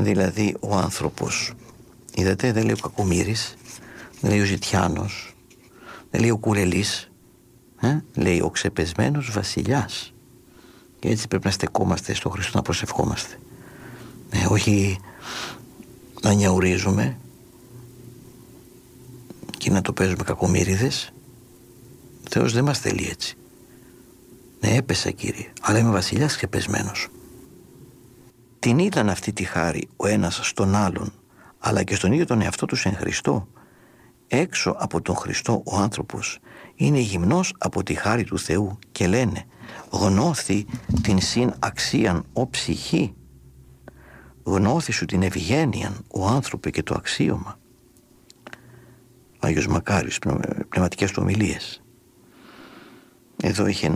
Δηλαδή ο άνθρωπος, είδατε, δεν λέει ο κακομοίρης, δεν λέει ο ζητιάνος, δεν λέει ο κουρελής, λέει ο ξεπεσμένος βασιλιάς. Και έτσι πρέπει να στεκόμαστε στο Χριστό, να προσευχόμαστε, όχι να νιαουρίζουμε και να το παίζουμε κακομοίριδες. Ο Θεός δεν μας θέλει έτσι. Ναι, έπεσα, Κύριε, αλλά είμαι βασιλιάς ξεπεσμένος. Την είδαν αυτή τη χάρη ο ένας στον άλλον, αλλά και στον ίδιο τον εαυτό τους εν Χριστώ. Έξω από τον Χριστό ο άνθρωπος είναι γυμνός από τη χάρη του Θεού και λένε «Γνώθη την συν αξίαν ο ψυχή». Γνώθη σου την ευγένειαν ο άνθρωπε και το αξίωμα. Άγιος Μακάριος, πνευματικές του ομιλίες. Εδώ είχε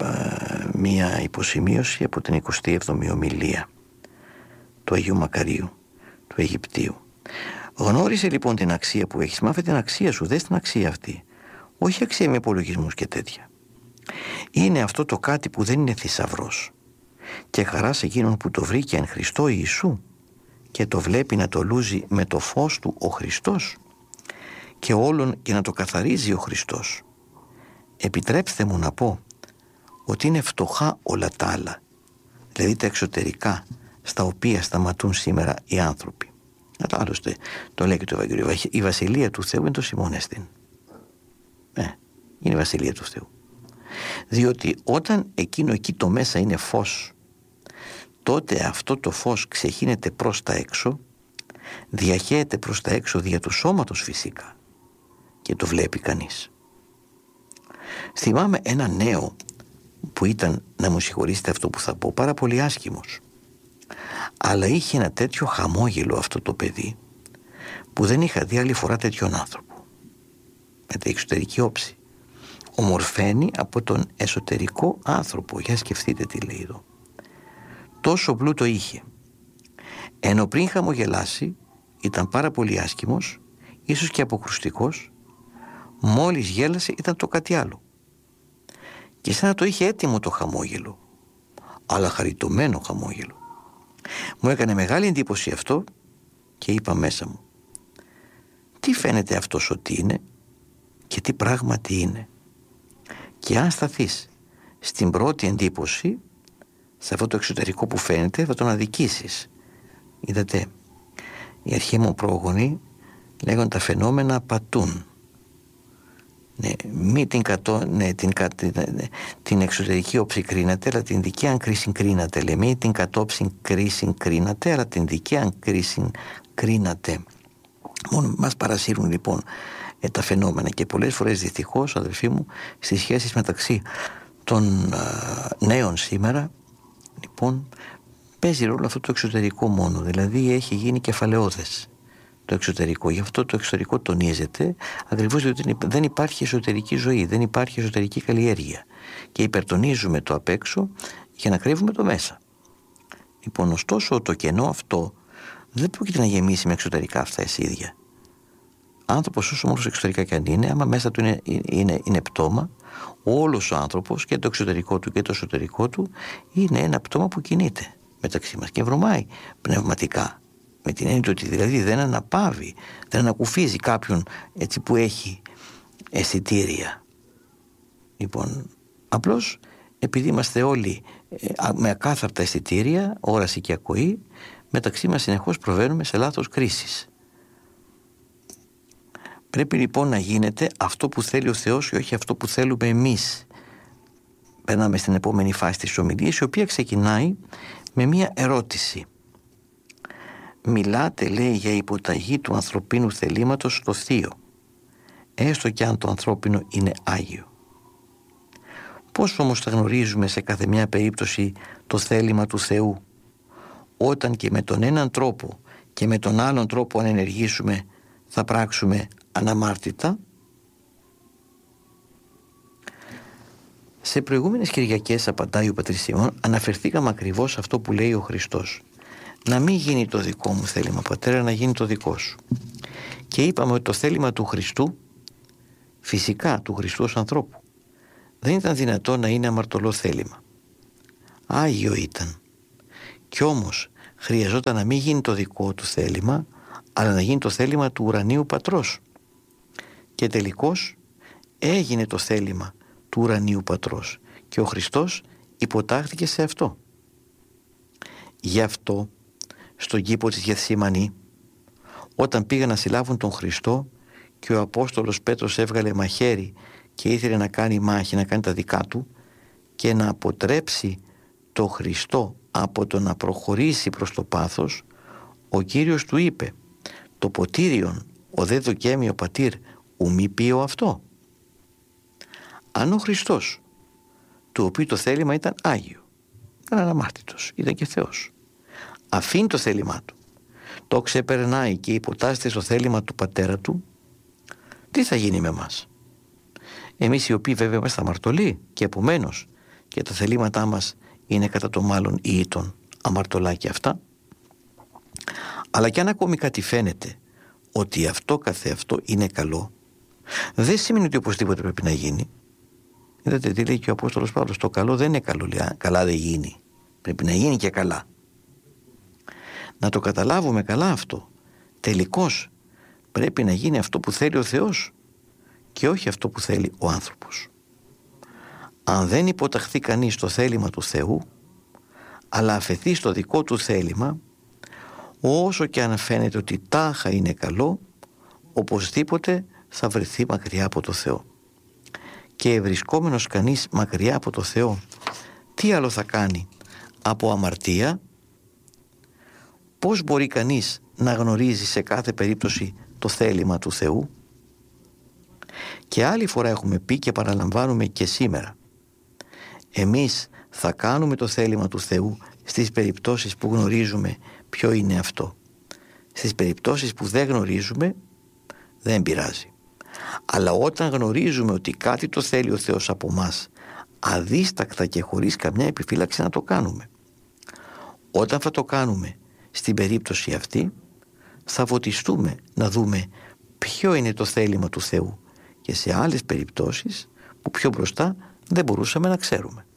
μία υποσημείωση από την 27η ομιλία του Αγίου Μακαρίου, του Αιγυπτίου. Γνώρισε λοιπόν την αξία που έχεις, μάθε την αξία σου, δες την αξία αυτή. Όχι αξία με υπολογισμούς και τέτοια. Είναι αυτό το κάτι που δεν είναι θησαυρός. Και χαρά σε εκείνον που το βρήκε εν Χριστώ Ιησού και το βλέπει να το λούζει με το φως του ο Χριστός και όλον και να το καθαρίζει ο Χριστός. Επιτρέψτε μου να πω ότι είναι φτωχά όλα τα άλλα, δηλαδή τα εξωτερικά, στα οποία σταματούν σήμερα οι άνθρωποι. Άλλωστε το λέει και το Ευαγγέλιο, η βασιλεία του Θεού είναι το σημώνεστην. Είναι η βασιλεία του Θεού. Διότι όταν εκείνο εκεί το μέσα είναι φως, τότε αυτό το φως ξεχύνεται προς τα έξω, διαχέεται προς τα έξω δια του σώματος φυσικά και το βλέπει κανείς. Θυμάμαι ένα νέο που ήταν, να μου συγχωρήσετε αυτό που θα πω, πάρα πολύ άσχημος, αλλά είχε ένα τέτοιο χαμόγελο αυτό το παιδί που δεν είχα δει άλλη φορά τέτοιον άνθρωπο, με την εξωτερική όψη. Ομορφαίνει από τον εσωτερικό άνθρωπο. Για σκεφτείτε τι λέει εδώ. Τόσο πλούτο είχε, ενώ πριν χαμογελάσει ήταν πάρα πολύ άσχημος, ίσως και αποκρουστικός. Μόλις γέλασε ήταν το κάτι άλλο, και σαν να το είχε έτοιμο το χαμόγελο, αλλά χαριτωμένο χαμόγελο. Μου έκανε μεγάλη εντύπωση αυτό και είπα μέσα μου, τι φαίνεται αυτός ότι είναι και τι πράγματι είναι. Και αν σταθείς στην πρώτη εντύπωση, σε αυτό το εξωτερικό που φαίνεται, θα τον αδικήσεις. Είδατε, οι αρχαίοι μου πρόγονοι λέγονται τα φαινόμενα πατούν. Την εξωτερική όψη κρίνατε, αλλά την δικαίαν κρίση κρίνατε. Μη την κατόψη κρίση κρίνατε, αλλά την δικαίαν κρίση κρίνατε. Μόνο μας παρασύρουν λοιπόν τα φαινόμενα, και πολλές φορές δυστυχώς, αδελφοί μου, στις σχέσεις μεταξύ των νέων σήμερα, λοιπόν, παίζει ρόλο αυτό το εξωτερικό μόνο. Δηλαδή έχει γίνει κεφαλαιώδες το εξωτερικό. Γι' αυτό το εξωτερικό τονίζεται, ακριβώς διότι δεν υπάρχει εσωτερική ζωή, δεν υπάρχει εσωτερική καλλιέργεια, και υπερτονίζουμε το απ' έξω για να κρύβουμε το μέσα. Λοιπόν, ωστόσο το κενό αυτό δεν πρόκειται να γεμίσει με εξωτερικά αυτά ίδια. Άνθρωπος, όσο μόνος εξωτερικά και αν είναι, άμα μέσα του είναι πτώμα, όλος ο άνθρωπος, και το εξωτερικό του και το εσωτερικό του, είναι ένα πτώμα που κινείται μεταξύ μας και βρωμάει πνευματικά. Με την έννοια ότι δηλαδή δεν αναπαύει, δεν ανακουφίζει κάποιον έτσι που έχει αισθητήρια. Λοιπόν, απλώς επειδή είμαστε όλοι με ακάθαρτα αισθητήρια, όραση και ακοή, μεταξύ μας συνεχώς προβαίνουμε σε λάθος κρίσεις. Πρέπει λοιπόν να γίνεται αυτό που θέλει ο Θεός και όχι αυτό που θέλουμε εμείς. Περνάμε στην επόμενη φάση της ομιλίας, η οποία ξεκινάει με μία ερώτηση. Μιλάτε, λέει, για υποταγή του ανθρωπίνου θελήματος στο Θείο, έστω και αν το ανθρώπινο είναι Άγιο. Πώς όμως θα γνωρίζουμε σε κάθε μια περίπτωση το θέλημα του Θεού, όταν και με τον έναν τρόπο και με τον άλλον τρόπο αν ενεργήσουμε θα πράξουμε αναμάρτητα? Σε προηγούμενες Κυριακές, απαντάει ο πατήρ Σιμών, αναφερθήκαμε ακριβώς σε αυτό που λέει ο Χριστός. Να μην γίνει το δικό μου θέλημα, Πατέρα, να γίνει το δικό σου. Και είπαμε ότι το θέλημα του Χριστού, φυσικά του Χριστού ως ανθρώπου, δεν ήταν δυνατό να είναι αμαρτωλό θέλημα. Άγιο ήταν. Κι όμως, χρειαζόταν να μην γίνει το δικό του θέλημα, αλλά να γίνει το θέλημα του ουρανίου πατρός. Και τελικώς έγινε το θέλημα του ουρανίου πατρός και ο Χριστός υποτάχθηκε σε αυτό. Γι' αυτό στον κήπο της Γεθσιμανή, όταν πήγαν να συλλάβουν τον Χριστό και ο Απόστολος Πέτρος έβγαλε μαχαίρι και ήθελε να κάνει μάχη, να κάνει τα δικά του και να αποτρέψει το Χριστό από το να προχωρήσει προς το πάθος, ο Κύριος του είπε: «Το ποτήριον ο δε δοκέμει ο πατήρ ου μη πίω αυτό». Αν ο Χριστός, του οποίου το θέλημα ήταν Άγιο, ήταν αναμάρτητος, ήταν και Θεός, αφήνει το θέλημά του, το ξεπερνάει και υποτάσσεται στο θέλημα του πατέρα του, τι θα γίνει με εμάς? Εμείς οι οποίοι βέβαια είμαστε αμαρτωλοί και επομένως και τα θελήματά μας είναι κατά το μάλλον ήτον αμαρτωλάκια αυτά. Αλλά κι αν ακόμη κάτι φαίνεται ότι αυτό καθεαυτό είναι καλό, δεν σημαίνει ότι οπωσδήποτε πρέπει να γίνει. Είδατε τι λέει και ο Απόστολος Παύλος: το καλό δεν είναι καλό, λέει, καλά δεν γίνει. Πρέπει να γίνει και καλά. Να το καταλάβουμε καλά αυτό. Τελικώς πρέπει να γίνει αυτό που θέλει ο Θεός και όχι αυτό που θέλει ο άνθρωπος. Αν δεν υποταχθεί κανείς στο θέλημα του Θεού, αλλά αφαιθεί στο δικό του θέλημα, όσο και αν φαίνεται ότι τάχα είναι καλό, οπωσδήποτε θα βρεθεί μακριά από το Θεό. Και βρισκόμενος κανείς μακριά από το Θεό, τι άλλο θα κάνει από αμαρτία? Πώς μπορεί κανείς να γνωρίζει σε κάθε περίπτωση το θέλημα του Θεού? Και άλλη φορά έχουμε πει και παραλαμβάνουμε και σήμερα, εμείς θα κάνουμε το θέλημα του Θεού στις περιπτώσεις που γνωρίζουμε ποιο είναι αυτό. Στις περιπτώσεις που δεν γνωρίζουμε, δεν πειράζει. Αλλά όταν γνωρίζουμε ότι κάτι το θέλει ο Θεός από μας, αδίστακτα και χωρίς καμιά επιφύλαξη να το κάνουμε. Όταν θα το κάνουμε στην περίπτωση αυτή, θα βοτιστούμε να δούμε ποιο είναι το θέλημα του Θεού και σε άλλες περιπτώσεις που πιο μπροστά δεν μπορούσαμε να ξέρουμε.